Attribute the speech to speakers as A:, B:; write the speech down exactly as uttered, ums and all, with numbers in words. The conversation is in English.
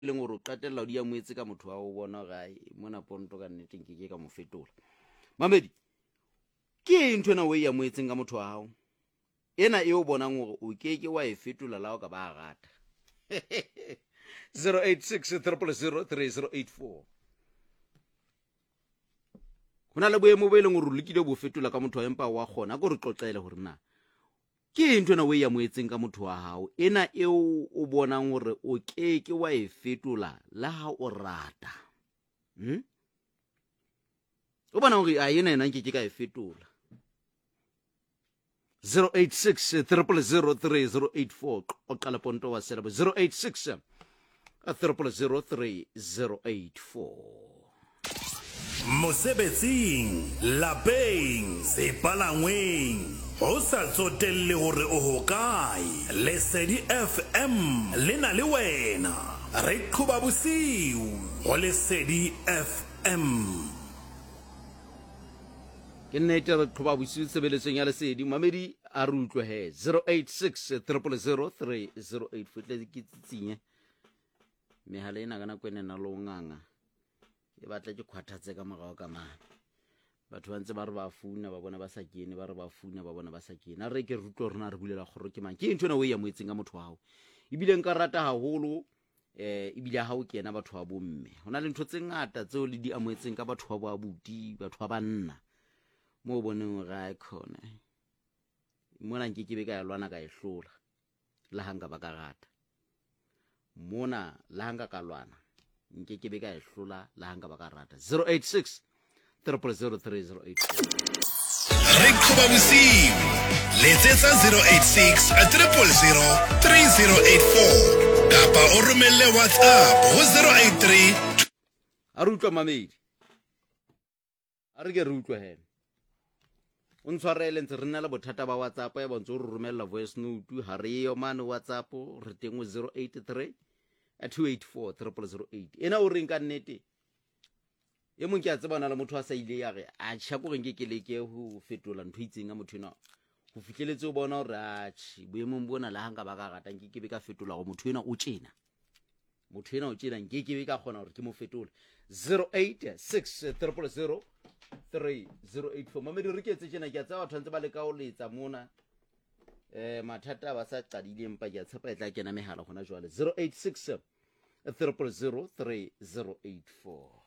A: leng gore o qatella di ya moetse ka motho wa o bona gae mona ponto ka nneteng ke ke ka mo fetola mamedi ke ntho ena o e ya moetseng ka motho wa hao ena e o bonang gore o keke wa e fetola la o ka ba gata zero eight six zero zero zero three zero eight four hona le boemo bo e leng gore o lekile bo fetola ka motho wa empa wa kgona go re tlotlele gore na ke ntho ena o e ya moetseng ka motho wa hao ena e o bonang gore o keke wa e fetola la ha o rata hm o bona gore a ena ena ke ke ka e fetola zero eight six zero zero zero three zero eight four o qala ponto wa selabo zero eight six zero zero zero three zero eight four
B: mosebetsing lapeng sepalangweng ho sa tsotelle hore o hokae Lesedi F M le na le wena re qhuba bosiu ho Lesedi F M
A: ke nnete re qhuba bosiu sebeletsong ya Lesedi mamedi a re utlwe he zero eight six zero zero three zero eight four tle ke tsinye mehala ena kana kwene na lo nganga e batla ke khwathatse ka mogao ka mana batho ba ntse ba re ba funa ba bona ba sa kene ba re ba funa ba bona ba sa kene a re ke rutlo rena re bulela khoro ke mang ke ntho ena o ya moetseng ka motho wa hao ibile nka rata haholo eh ibile ha o kena batho ba bomme hona le ntho tse ngata tseo le di amoetseng ka batho ba babuti batho ba banna mo boneng ga khona mona nke ke be ka ya lwana ka ehlola la hanga ba ka rata mona la hanga ka lwana nke ke be ka ehlola la hanga ba ka rata zero eight six zero zero three zero eight four
B: re qhuba bosiu letsetsa zero eight six zero zero three zero eight four kapa o romelle WhatsApp ho zero eight three
A: a re utlwa mamedi a re ke re utlwa hena o ntshwarele ntse re nna le bothata ba WhatsApp ya bontse o re romella voice note ha re yo mane WhatsApp re teng zero eight three two eight four zero zero eight ena o reng ka nnete e mong ke a tsebana le motho a sa ile ya re a tshako reng ke keleke ho fetola ntho itseng ga motho ena ho fihleletse o bona hore a tshi boemong bona la hanga ba ka ratang ke ke be ka fetola go motho ena o tjena motho ena o tjena ke ke be ka kgona hore ke mo fetole zero eight six zero zero three zero eight four mamedi re ke etse tjena ke a tsaya batho ntse ba le ka o letsa mona eh mathata ba sa qadile empa ke a tshepa e tla kena mehala gona jwale zero eight six zero zero three zero eight four